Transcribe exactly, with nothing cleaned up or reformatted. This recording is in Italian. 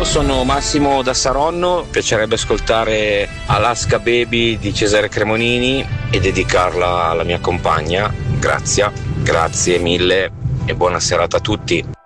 Ciao, sono Massimo da Saronno, piacerebbe ascoltare Alaska Baby di Cesare Cremonini e dedicarla alla mia compagna, Grazia. Grazie mille e buona serata a tutti.